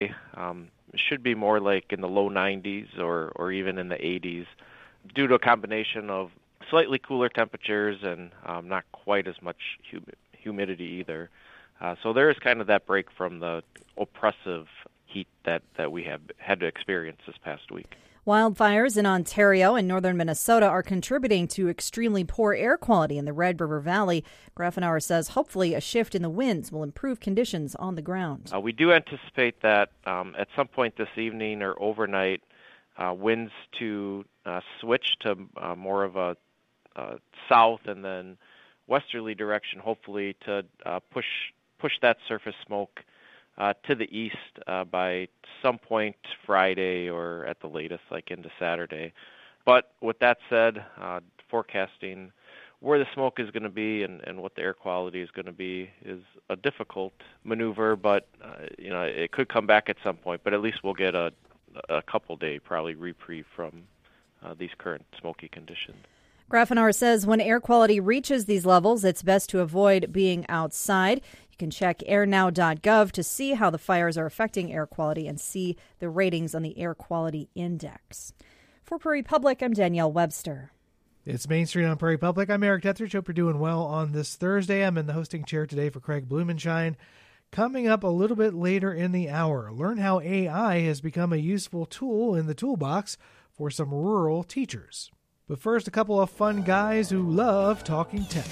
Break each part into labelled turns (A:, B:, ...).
A: It should be more like in the low 90s or even in the 80s due to a combination of slightly cooler temperatures and not quite as much humidity either. So there is kind of that break from the oppressive heat that we have had to experience this past week.
B: Wildfires in Ontario and northern Minnesota are contributing to extremely poor air quality in the Red River Valley. Grafenauer says hopefully a shift in the winds will improve conditions on the ground.
A: We do anticipate that at some point this evening or overnight, winds to switch to more of a south and then westerly direction, hopefully to push that surface smoke to the east by some point Friday or at the latest, like into Saturday. But with that said, forecasting where the smoke is going to be and what the air quality is going to be is a difficult maneuver, but it could come back at some point. But at least we'll get a couple day probably reprieve from these current smoky conditions.
B: Grafenauer says when air quality reaches these levels, it's best to avoid being outside. You can check airnow.gov to see how the fires are affecting air quality and see the ratings on the Air Quality Index. For Prairie Public, I'm Danielle Webster.
C: It's Main Street on Prairie Public. I'm Eric Detheridge. Hope you're doing well on this Thursday. I'm in the hosting chair today for Craig Blumenshine. Coming up a little bit later in the hour, learn how AI has become a useful tool in the toolbox for some rural teachers. But first, a couple of fun guys who love talking tech.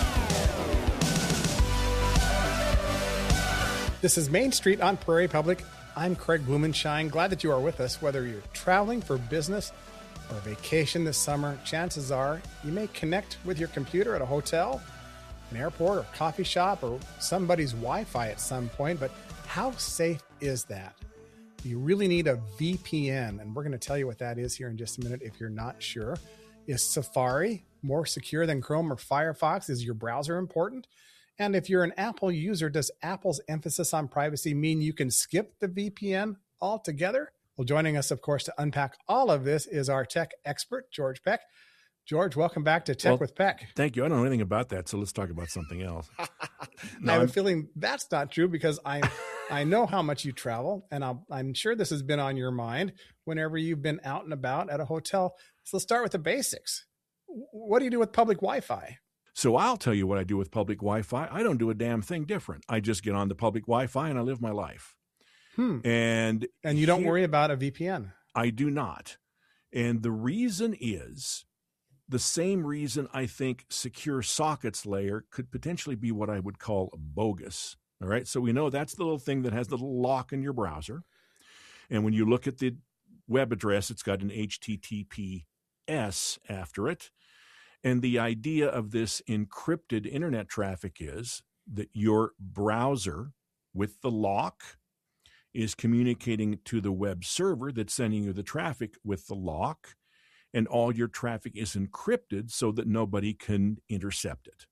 D: This is Main Street on Prairie Public. I'm Craig Blumenshine. Glad that you are with us. Whether you're traveling for business or vacation this summer, chances are you may connect with your computer at a hotel, an airport, or coffee shop, or somebody's Wi-Fi at some point. But how safe is that? You really need a VPN, and we're going to tell you what that is here in just a minute if you're not sure. Is Safari more secure than Chrome or Firefox? Is your browser important? And if you're an Apple user, does Apple's emphasis on privacy mean you can skip the VPN altogether? Well, joining us, of course, to unpack all of this is our tech expert, George Peck. George, welcome back to Tech with Peck.
E: Thank you. I don't know anything about that, so let's talk about something else.
D: I have a feeling that's not true because I know how much you travel, and I'm sure this has been on your mind whenever you've been out and about at a hotel. So let's start with the basics. What do you do with public Wi-Fi?
E: So I'll tell you what I do with public Wi-Fi. I don't do a damn thing different. I just get on the public Wi-Fi and I live my life. And
D: you don't worry about a VPN?
E: I do not. And the reason is the same reason I think secure sockets layer could potentially be what I would call bogus. All right. So we know that's the little thing that has the little lock in your browser. And when you look at the web address, it's got an HTTPS after it. And the idea of this encrypted internet traffic is that your browser with the lock is communicating to the web server that's sending you the traffic with the lock, and all your traffic is encrypted so that nobody can intercept it.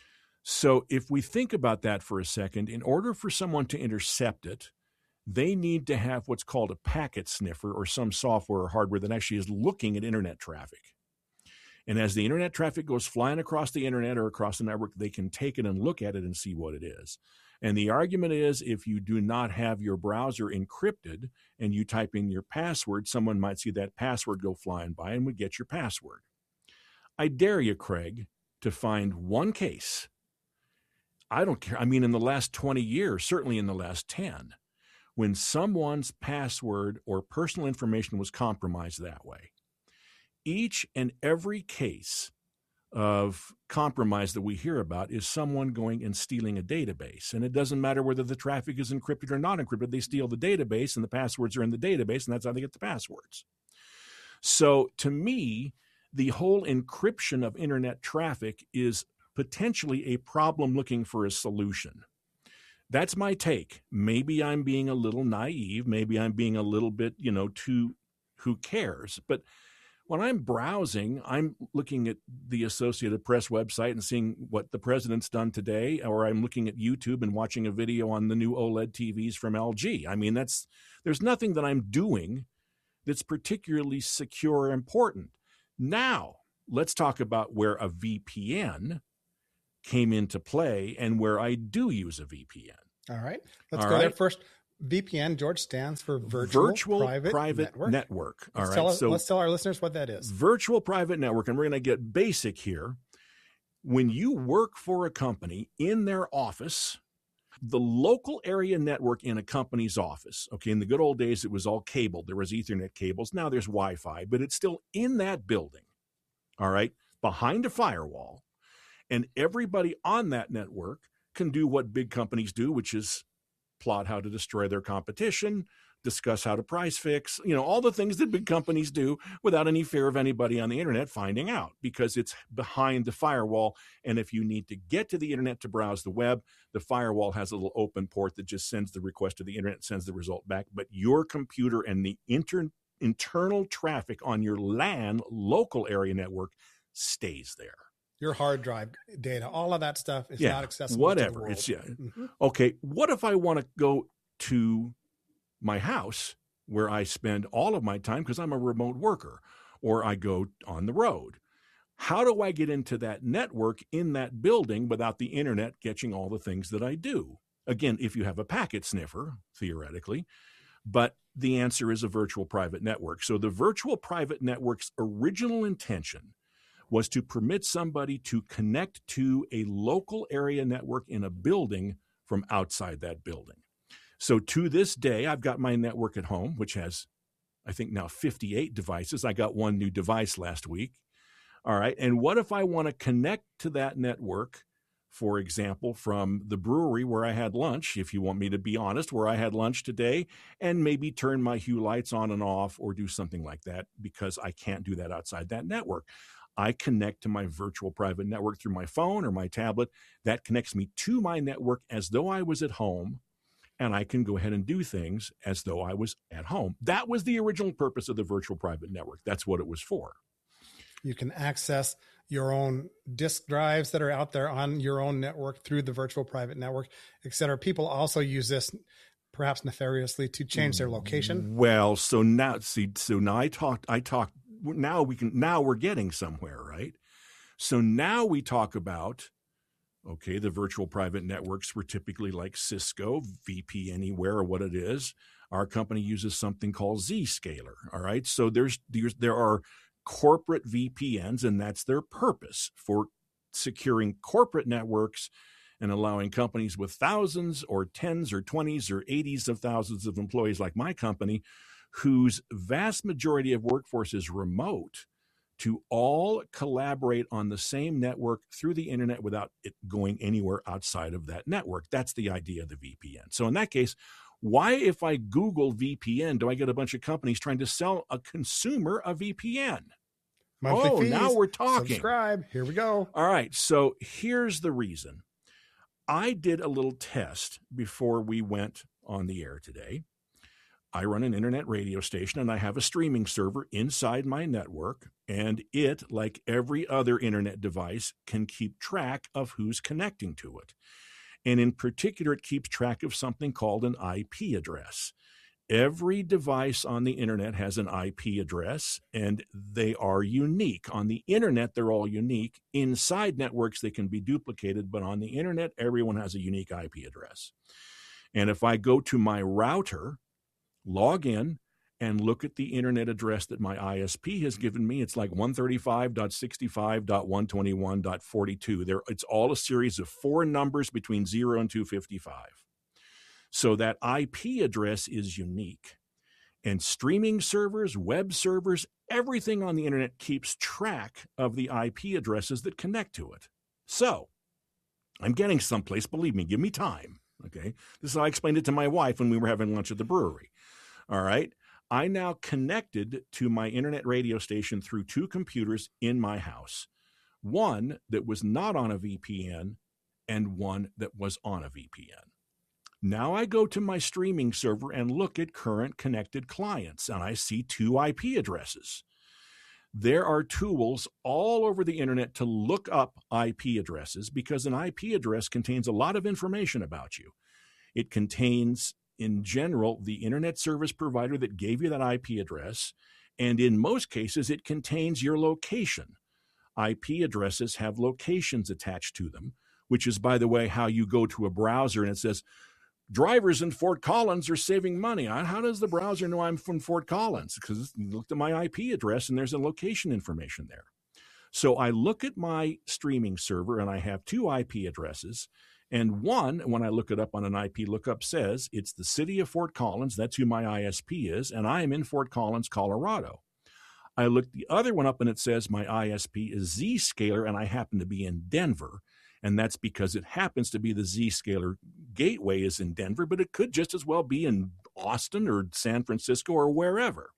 E: So if we think about that for a second, in order for someone to intercept it, they need to have what's called a packet sniffer or some software or hardware that actually is looking at internet traffic. And as the internet traffic goes flying across the internet or across the network, they can take it and look at it and see what it is. And the argument is if you do not have your browser encrypted and you type in your password, someone might see that password go flying by and would get your password. I dare you, Craig, to find one case. I don't care. I mean, in the last 20 years, certainly in the last 10, when someone's password or personal information was compromised that way. Each and every case of compromise that we hear about is someone going and stealing a database. And it doesn't matter whether the traffic is encrypted or not encrypted. They steal the database and the passwords are in the database, and that's how they get the passwords. So to me, the whole encryption of internet traffic is potentially a problem looking for a solution. That's my take. Maybe I'm being a little naive. Maybe I'm being a little bit, too who cares? But when I'm browsing, I'm looking at the Associated Press website and seeing what the president's done today, or I'm looking at YouTube and watching a video on the new OLED TVs from LG. I mean, there's nothing that I'm doing that's particularly secure or important. Now, let's talk about where a VPN came into play and where I do use a VPN.
D: All right. Let's go there first. VPN, George, stands for Virtual Private
E: Network. All right.
D: Let's tell our listeners what that is.
E: Virtual Private Network, and we're going to get basic here. When you work for a company in their office, the local area network in a company's office, okay, in the good old days, it was all cable. There was Ethernet cables. Now there's Wi-Fi, but it's still in that building, all right, behind a firewall. And everybody on that network can do what big companies do, which is plot how to destroy their competition, discuss how to price fix, all the things that big companies do without any fear of anybody on the internet finding out, because it's behind the firewall. And if you need to get to the internet to browse the web, the firewall has a little open port that just sends the request to the internet, sends the result back. But your computer and the internal traffic on your LAN local area network stays there.
D: Your hard drive data, all of that stuff is not accessible.
E: Whatever.
D: To the world.
E: It's Okay. What if I want to go to my house where I spend all of my time because I'm a remote worker, or I go on the road? How do I get into that network in that building without the internet catching all the things that I do? Again, if you have a packet sniffer, theoretically, but the answer is a virtual private network. So the virtual private network's original intention was to permit somebody to connect to a local area network in a building from outside that building. So to this day, I've got my network at home, which has, I think now 58 devices. I got one new device last week. All right. And what if I want to connect to that network, for example, from the brewery where I had lunch, if you want me to be honest, where I had lunch today, and maybe turn my Hue lights on and off or do something like that, because I can't do that outside that network. I connect to my virtual private network through my phone or my tablet. That connects me to my network as though I was at home, and I can go ahead and do things as though I was at home. That was the original purpose of the virtual private network. That's what it was for.
D: You can access your own disk drives that are out there on your own network through the virtual private network, et cetera. People also use this perhaps nefariously to change their location.
E: Well, so now now we're getting somewhere, right? So now we talk about, okay, the virtual private networks were typically like Cisco, VP Anywhere, or what it is. Our company uses something called Zscaler, all right? So there are corporate VPNs, and that's their purpose, for securing corporate networks and allowing companies with thousands or tens or 20s or 80s of thousands of employees like my company, whose vast majority of workforce is remote, to all collaborate on the same network through the internet without it going anywhere outside of that network. That's the idea of the VPN. So in that case, why, if I Google VPN, do I get a bunch of companies trying to sell a consumer a VPN?
D: Monthly fees,
E: now we're talking.
D: Subscribe. Here we go.
E: All right. So here's the reason. I did a little test before we went on the air today. I run an internet radio station, and I have a streaming server inside my network, and it, like every other internet device, can keep track of who's connecting to it. And in particular, it keeps track of something called an IP address. Every device on the internet has an IP address, and they are unique. On the internet, they're all unique. Inside networks, they can be duplicated, but on the internet, everyone has a unique IP address. And if I go to my router, log in, and look at the internet address that my ISP has given me, it's like 135.65.121.42. It's all a series of 4 numbers between 0 and 255. So that IP address is unique. And streaming servers, web servers, everything on the internet keeps track of the IP addresses that connect to it. So I'm getting someplace, believe me, give me time. Okay. This is how I explained it to my wife when we were having lunch at the brewery. All right. I now connected to my internet radio station through 2 computers in my house. One that was not on a VPN and one that was on a VPN. Now I go to my streaming server and look at current connected clients, and I see 2 IP addresses. There are tools all over the internet to look up IP addresses, because an IP address contains a lot of information about you. It contains, in general, the internet service provider that gave you that IP address, and in most cases, it contains your location. IP addresses have locations attached to them, which is, by the way, how you go to a browser and it says, drivers in Fort Collins are saving money. How does the browser know I'm from Fort Collins? Because you looked at my IP address and there's a location information there. So I look at my streaming server and I have 2 IP addresses. And one, when I look it up on an IP lookup, says it's the city of Fort Collins. That's who my ISP is. And I am in Fort Collins, Colorado. I looked the other one up and it says my ISP is Zscaler and I happen to be in Denver. And that's because it happens to be the Zscaler gateway is in Denver, but it could just as well be in Austin or San Francisco or wherever.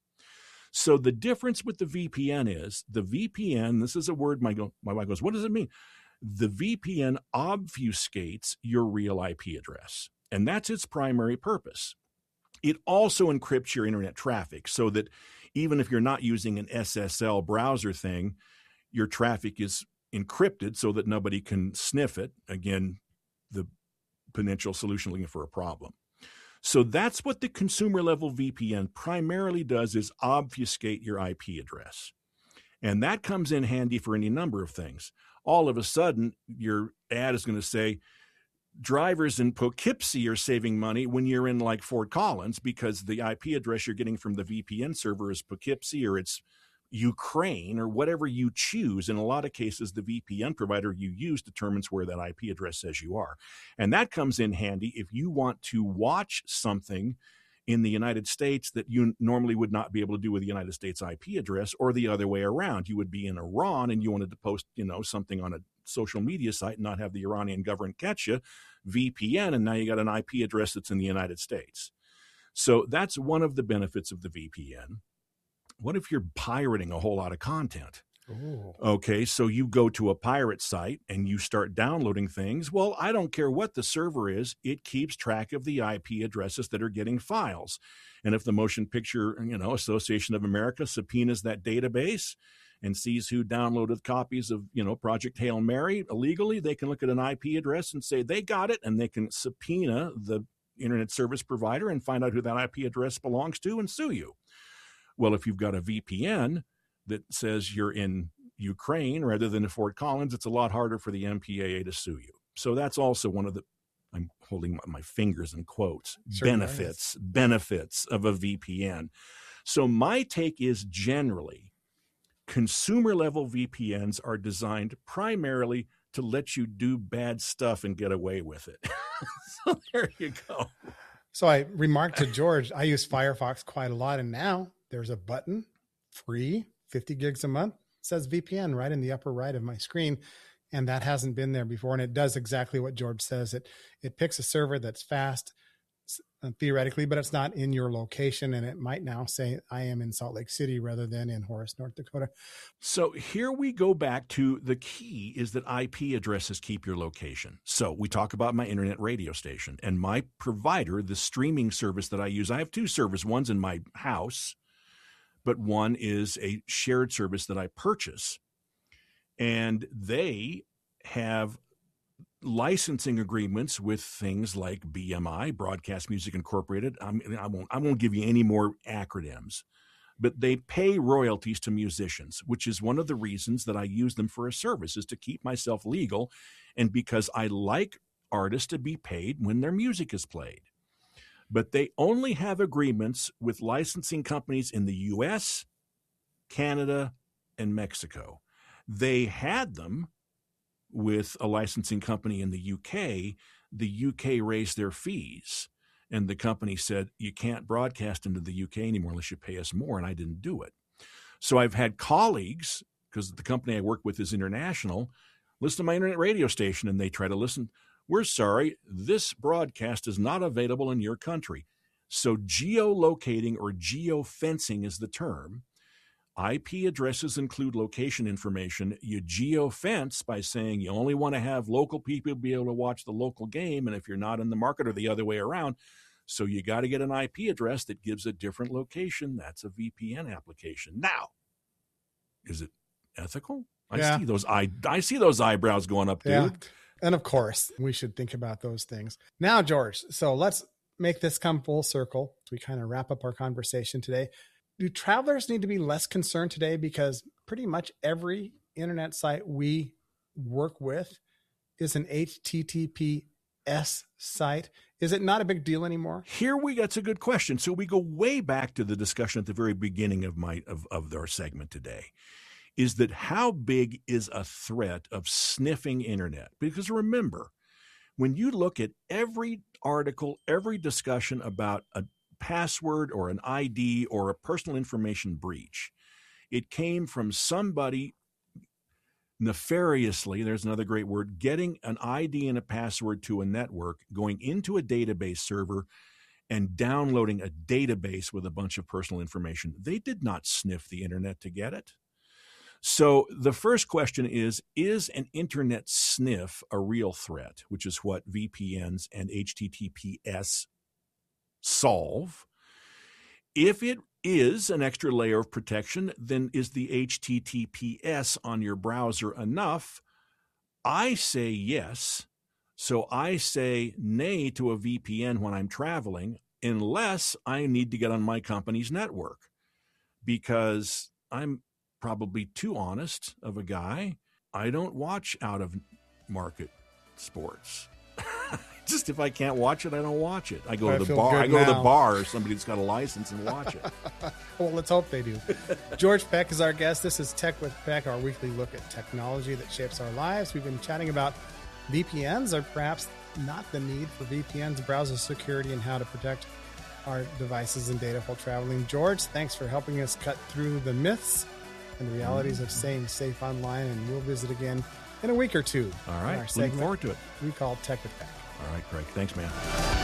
E: So the difference with the VPN is the VPN, this is a word my wife goes, what does it mean? The VPN obfuscates your real IP address, and that's its primary purpose. It also encrypts your internet traffic so that even if you're not using an SSL browser thing, your traffic is encrypted so that nobody can sniff it. Again, the potential solution looking for a problem. So that's what the consumer level VPN primarily does, is obfuscate your IP address. And that comes in handy for any number of things. All of a sudden, your ad is going to say, drivers in Poughkeepsie are saving money when you're in like Fort Collins, because the IP address you're getting from the VPN server is Poughkeepsie or it's Ukraine or whatever you choose. In a lot of cases, the VPN provider you use determines where that IP address says you are. And that comes in handy if you want to watch something in the United States that you normally would not be able to do with the United States IP address, or the other way around. You would be in Iran and you wanted to post, something on a social media site and not have the Iranian government catch you, VPN, and now you got an IP address that's in the United States. So that's one of the benefits of the VPN. What if you're pirating a whole lot of content?
D: Ooh.
E: Okay, so you go to a pirate site and you start downloading things. Well, I don't care what the server is. It keeps track of the IP addresses that are getting files. And if the Motion Picture, Association of America subpoenas that database and sees who downloaded copies of, Project Hail Mary illegally, they can look at an IP address and say they got it, and they can subpoena the internet service provider and find out who that IP address belongs to and sue you. Well, if you've got a VPN that says you're in Ukraine rather than in Fort Collins, it's a lot harder for the MPAA to sue you. So that's also one of the, I'm holding my fingers in quotes, benefits of a VPN. So my take is generally consumer level VPNs are designed primarily to let you do bad stuff and get away with it. So there you go.
D: So I remarked to George, I use Firefox quite a lot, and now there's a button, free, 50 gigs a month, says VPN right in the upper right of my screen. And that hasn't been there before. And it does exactly what George says. It picks a server that's fast, theoretically, but it's not in your location. And it might now say I am in Salt Lake City rather than in Horace, North Dakota.
E: So here we go back to the key is that IP addresses keep your location. So we talk about my internet radio station and my provider, the streaming service that I use. I have 2 servers. One's in my house, but one is a shared service that I purchase. And they have licensing agreements with things like BMI, Broadcast Music Incorporated. I won't give you any more acronyms, but they pay royalties to musicians, which is one of the reasons that I use them for a service, is to keep myself legal, and because I like artists to be paid when their music is played. But they only have agreements with licensing companies in the US, Canada, and Mexico. They had them with a licensing company in the UK. The UK raised their fees, and the company said, you can't broadcast into the UK anymore unless you pay us more, and I didn't do it. So I've had colleagues, because the company I work with is international, listen to my internet radio station, and they try to listen. We're sorry, this broadcast is not available in your country. So geolocating or geofencing is the term. IP addresses include location information. You geofence by saying you only want to have local people be able to watch the local game, and if you're not in the market, or the other way around. So you got to get an IP address that gives a different location. That's a VPN application. Now, is it ethical? I see those eyebrows going up, dude.
D: Yeah. And of course, we should think about those things. Now, George, so let's make this come full circle as we kind of wrap up our conversation today. Do travelers need to be less concerned today? Because pretty much every internet site we work with is an HTTP site. Is it not a big deal anymore?
E: That's a good question. So we go way back to the discussion at the very beginning of our segment today. Is that how big is a threat of sniffing internet? Because remember, when you look at every article, every discussion about a password or an ID or a personal information breach, it came from somebody nefariously, there's another great word, getting an ID and a password to a network, going into a database server and downloading a database with a bunch of personal information. They did not sniff the internet to get it. So the first question is an internet sniff a real threat, which is what VPNs and HTTPS solve? If it is an extra layer of protection, then is the HTTPS on your browser enough? I say yes. So I say nay to a VPN when I'm traveling, unless I need to get on my company's network, because I'm probably too honest of a guy. I don't watch out of market sports. Just if I can't watch it, I don't watch it. I go to the bar. I go to the bar or somebody that's got a license and watch it.
D: Well, let's hope they do. George Peck is our guest. This is Tech with Peck, our weekly look at technology that shapes our lives. We've been chatting about VPNs, or perhaps not the need for VPNs, browser security, and how to protect our devices and data while traveling. George, thanks for helping us cut through the myths and the realities of staying safe online, and we'll visit again in a week or two.
E: All right, looking forward to it.
D: We call Tech with Peck.
E: All right, Craig. Thanks, man.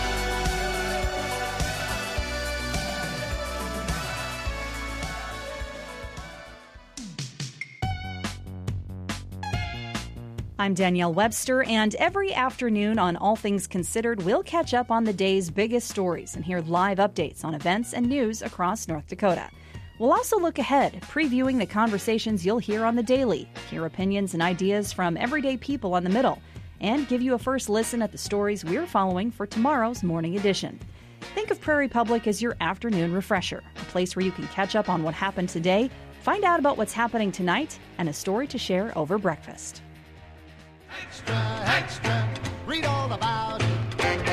B: I'm Danielle Webster, and every afternoon on All Things Considered, we'll catch up on the day's biggest stories and hear live updates on events and news across North Dakota. We'll also look ahead, previewing the conversations you'll hear on the daily, hear opinions and ideas from everyday people on the middle, and give you a first listen at the stories we're following for tomorrow's morning edition. Think of Prairie Public as your afternoon refresher, a place where you can catch up on what happened today, find out about what's happening tonight, and a story to share over breakfast.
F: Extra, extra, read all about it.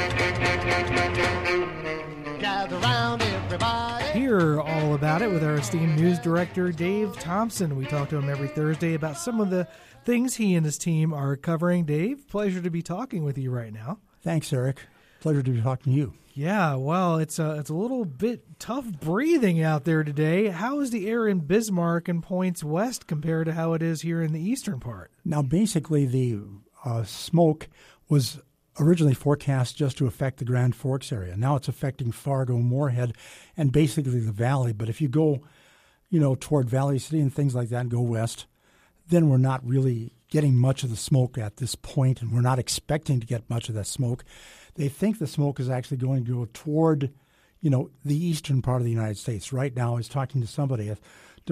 F: Gather round, everybody.
C: Hear all about it with our esteemed news director, Dave Thompson. We talk to him every Thursday about some of the things he and his team are covering. Dave, pleasure to be talking with you right now.
G: Thanks, Eric. Pleasure to be talking to you.
C: Yeah, well, it's a little bit tough breathing out there today. How is the air in Bismarck and points west compared to how it is here in the eastern part?
G: Now, basically, the smoke was originally forecast just to affect the Grand Forks area. Now it's affecting Fargo, Moorhead, and basically the valley. But if you go, toward Valley City and things like that and go west, then we're not really getting much of the smoke at this point, and we're not expecting to get much of that smoke. They think the smoke is actually going to go toward, the eastern part of the United States. Right now, I was talking to somebody at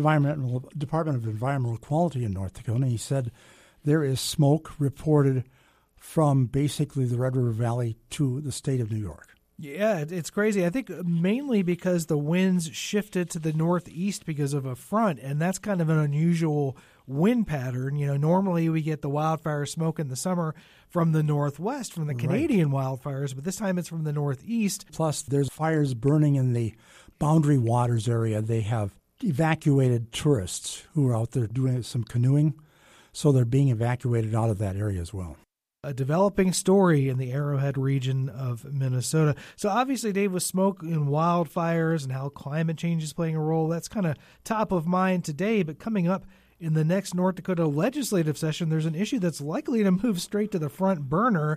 G: the Department of Environmental Quality in North Dakota, and he said there is smoke reported from basically the Red River Valley to the state of New York.
C: Yeah, it's crazy. I think mainly because the winds shifted to the northeast because of a front, and that's kind of an unusual wind pattern. Normally we get the wildfire smoke in the summer from the northwest, from the Canadian wildfires, but this time it's from the northeast.
G: Plus, there's fires burning in the Boundary Waters area. They have evacuated tourists who are out there doing some canoeing, so they're being evacuated out of that area as well.
C: A developing story in the Arrowhead region of Minnesota. So obviously, Dave, with smoke and wildfires and how climate change is playing a role, that's kind of top of mind today. But coming up in the next North Dakota legislative session, there's an issue that's likely to move straight to the front burner,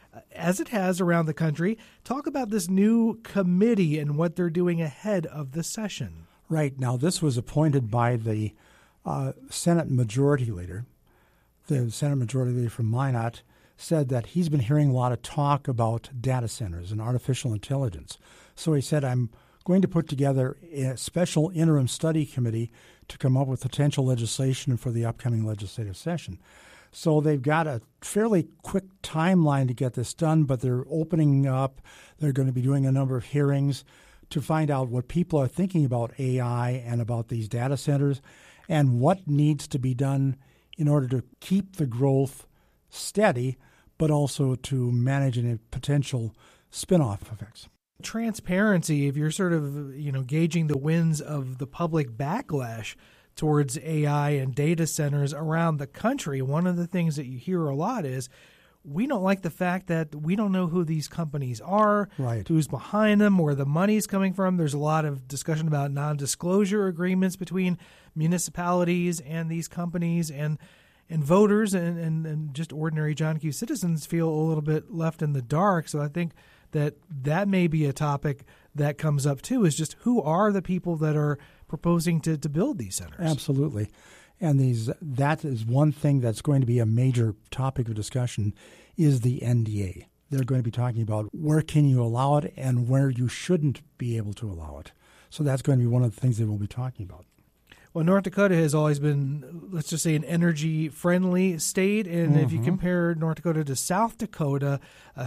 C: as it has around the country. Talk about this new committee and what they're doing ahead of the session.
G: Right. Now, this was appointed by the Senate Majority Leader. The Senate Majority Leader from Minot said that he's been hearing a lot of talk about data centers and artificial intelligence. So he said, I'm going to put together a special interim study committee to come up with potential legislation for the upcoming legislative session. So they've got a fairly quick timeline to get this done, but they're opening up. They're going to be doing a number of hearings to find out what people are thinking about AI and about these data centers and what needs to be done in order to keep the growth steady, but also to manage any potential spin-off effects.
C: Transparency, if you're sort of, gauging the winds of the public backlash towards AI and data centers around the country, one of the things that you hear a lot is we don't like the fact that we don't know who these companies are,
G: right,
C: who's behind them, where the money's coming from. There's a lot of discussion about non-disclosure agreements between municipalities and these companies, and voters and just ordinary John Q. citizens feel a little bit left in the dark. So I think that may be a topic that comes up too, is just who are the people that are proposing to build these centers?
G: Absolutely. And that is one thing that's going to be a major topic of discussion is the NDA. They're going to be talking about where can you allow it and where you shouldn't be able to allow it. So that's going to be one of the things they will be talking about.
C: Well, North Dakota has always been, let's just say, an energy-friendly state. And if you compare North Dakota to South Dakota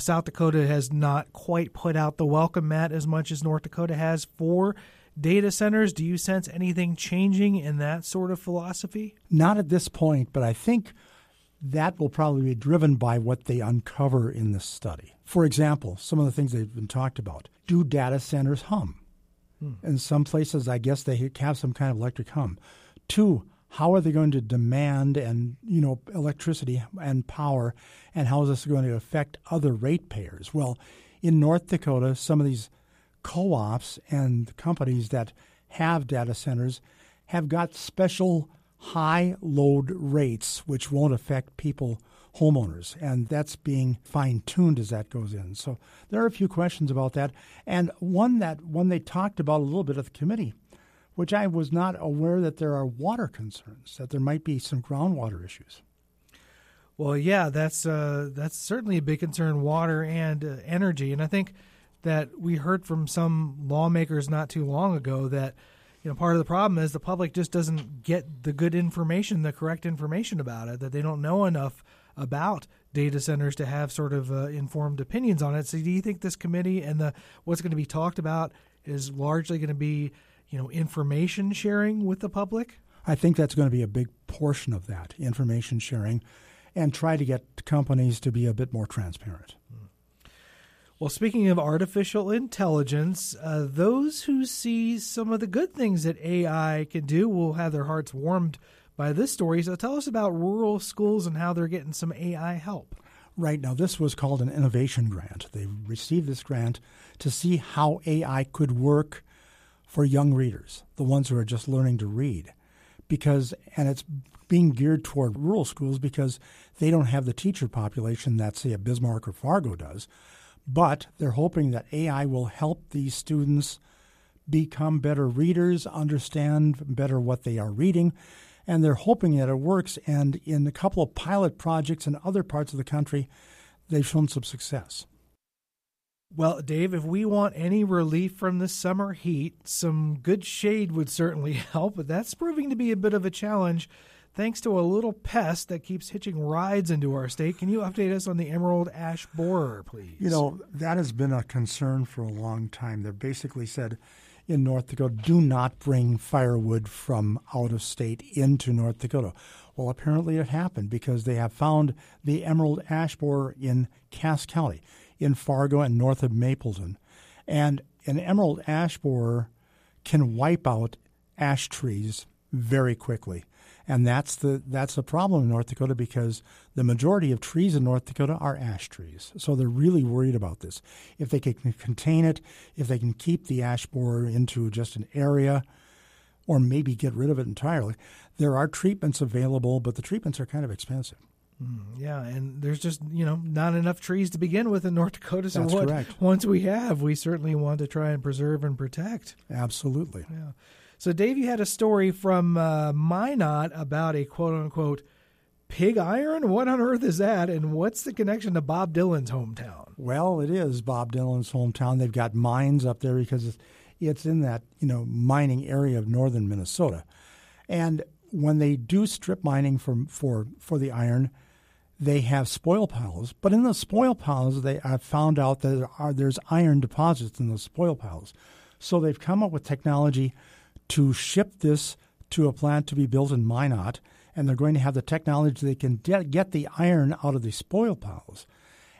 C: has not quite put out the welcome mat as much as North Dakota has for data centers. Do you sense anything changing in that sort of philosophy?
G: Not at this point, but I think that will probably be driven by what they uncover in this study. For example, some of the things they've been talked about. Do data centers hum? In some places, I guess they have some kind of electric hum. 2, how are they going to demand electricity and power, and how is this going to affect other ratepayers? Well, in North Dakota, some of these co-ops and companies that have data centers have got special high load rates which won't affect homeowners, and that's being fine-tuned as that goes in. So there are a few questions about that, and one they talked about a little bit at the committee, which I was not aware that there are water concerns, that there might be some groundwater issues.
C: Well, yeah, that's certainly a big concern, water and energy, and I think that we heard from some lawmakers not too long ago that part of the problem is the public just doesn't get the good information, the correct information about it, that they don't know enough about data centers to have sort of informed opinions on it. So do you think this committee and what's going to be talked about is largely going to be, information sharing with the public?
G: I think that's going to be a big portion of that, information sharing, and try to get companies to be a bit more transparent.
C: Well, speaking of artificial intelligence, those who see some of the good things that AI can do will have their hearts warmed by this story. So tell us about rural schools and how they're getting some AI help.
G: Right. Now, this was called an innovation grant. They received this grant to see how AI could work for young readers, the ones who are just learning to read. And it's being geared toward rural schools because they don't have the teacher population that, say, a Bismarck or Fargo does. But they're hoping that AI will help these students become better readers, understand better what they are reading, and they're hoping that it works. And in a couple of pilot projects in other parts of the country, they've shown some success.
C: Well, Dave, if we want any relief from the summer heat, some good shade would certainly help, but that's proving to be a bit of a challenge thanks to a little pest that keeps hitching rides into our state. Can you update us on the emerald ash borer, please?
G: That has been a concern for a long time. They've basically said in North Dakota, do not bring firewood from out of state into North Dakota. Well, apparently it happened because they have found the emerald ash borer in Cass County, in Fargo and north of Mapleton. And an emerald ash borer can wipe out ash trees very quickly. And that's the problem in North Dakota because the majority of trees in North Dakota are ash trees. So they're really worried about this. If they can contain it, if they can keep the ash borer into just an area or maybe get rid of it entirely, there are treatments available, but the treatments are kind of expensive.
C: Yeah, and there's just, not enough trees to begin with in North Dakota. So
G: That's correct.
C: Once we have, we certainly want to try and preserve and protect.
G: Absolutely.
C: Yeah. So, Dave, you had a story from Minot about a quote-unquote pig iron. What on earth is that, and what's the connection to Bob Dylan's hometown?
G: Well, it is Bob Dylan's hometown. They've got mines up there because it's in that mining area of northern Minnesota. And when they do strip mining for the iron, they have spoil piles. But in the spoil piles, they have found out that there's iron deposits in those spoil piles. So they've come up with technology to ship this to a plant to be built in Minot, and they're going to have the technology they can get the iron out of the spoil piles.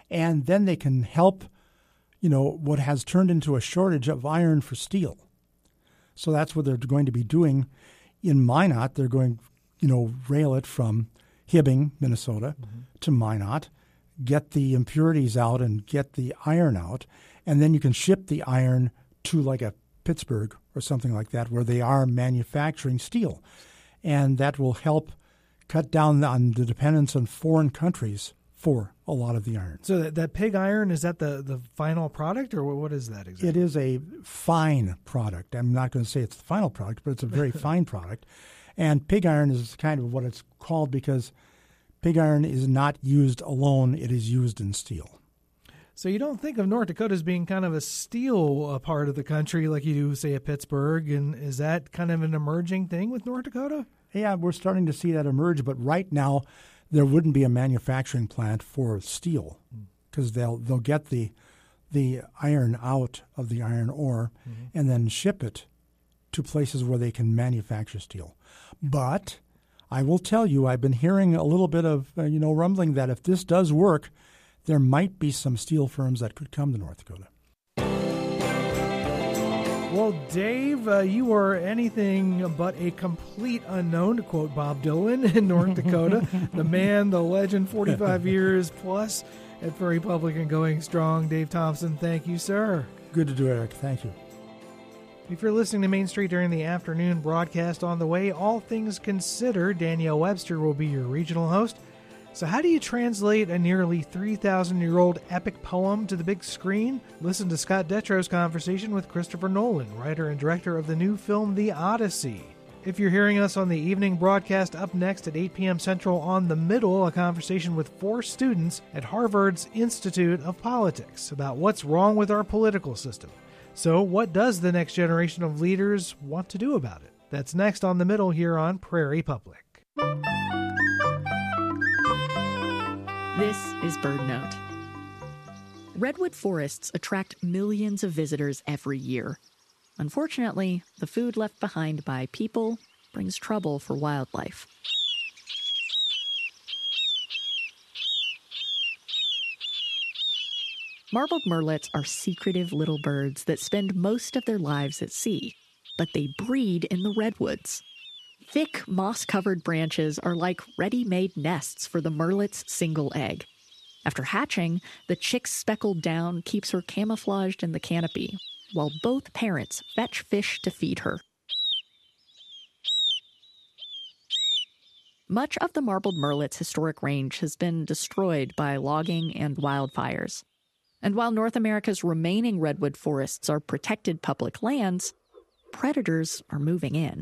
G: and then they can help, what has turned into a shortage of iron for steel. So that's what they're going to be doing in Minot. They're going, rail it from Hibbing, Minnesota, to Minot, get the impurities out and get the iron out, and then you can ship the iron to like a Pittsburgh or something like that where they are manufacturing steel. And that will help cut down on the dependence on foreign countries for a lot of the iron.
C: So that pig iron, is that the final product, or what is that exactly?
G: It is a fine product. I'm not going to say it's the final product, but it's a very fine product. And pig iron is kind of what it's called because pig iron is not used alone. It is used in steel.
C: So you don't think of North Dakota as being kind of a steel part of the country like you do, say, at Pittsburgh, and is that kind of an emerging thing with North Dakota?
G: Yeah, we're starting to see that emerge, but right now there wouldn't be a manufacturing plant for steel because they'll get the iron out of the iron ore and then ship it to places where they can manufacture steel. But I will tell you, I've been hearing a little bit of rumbling that if this does work, there might be some steel firms that could come to North Dakota.
C: Well, Dave, you are anything but a complete unknown, to quote Bob Dylan, in North Dakota. The man, the legend, 45 years plus at Prairie Public and going strong. Dave Thompson, thank you, sir.
G: Good to do it, Eric. Thank you.
C: If you're listening to Main Street during the afternoon broadcast on the way, all things considered, Danielle Webster will be your regional host. So how do you translate a nearly 3,000-year-old epic poem to the big screen? Listen to Scott Detro's conversation with Christopher Nolan, writer and director of the new film The Odyssey. If you're hearing us on the evening broadcast, up next at 8 p.m. Central on The Middle, a conversation with 4 students at Harvard's Institute of Politics about what's wrong with our political system. So what does the next generation of leaders want to do about it? That's next on The Middle here on Prairie Public.
H: This is BirdNote. Redwood forests attract millions of visitors every year. Unfortunately, the food left behind by people brings trouble for wildlife. Marbled murrelets are secretive little birds that spend most of their lives at sea, but they breed in the redwoods. Thick, moss-covered branches are like ready-made nests for the murrelet's single egg. After hatching, the chick's speckled down keeps her camouflaged in the canopy, while both parents fetch fish to feed her. Much of the marbled murrelet's historic range has been destroyed by logging and wildfires. And while North America's remaining redwood forests are protected public lands, predators are moving in.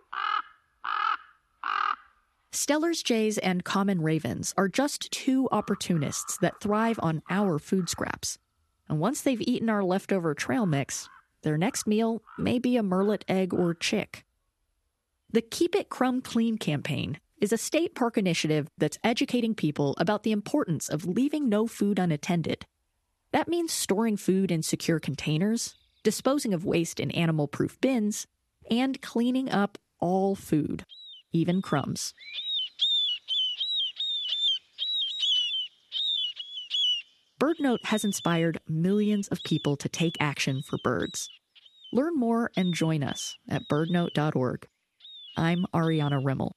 H: Steller's jays and common ravens are just 2 opportunists that thrive on our food scraps. And once they've eaten our leftover trail mix, their next meal may be a murrelet egg or chick. The Keep It Crumb Clean campaign is a state park initiative that's educating people about the importance of leaving no food unattended. That means storing food in secure containers, disposing of waste in animal-proof bins, and cleaning up all food, even crumbs. BirdNote has inspired millions of people to take action for birds. Learn more and join us at birdnote.org. I'm Ariana Rimmel.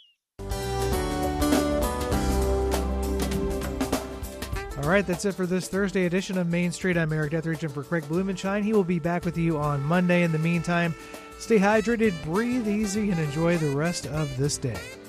C: All right, that's it for this Thursday edition of Main Street. I'm Eric Etheridge, and for Craig Blumenshine, he will be back with you on Monday. In the meantime, stay hydrated, breathe easy, and enjoy the rest of this day.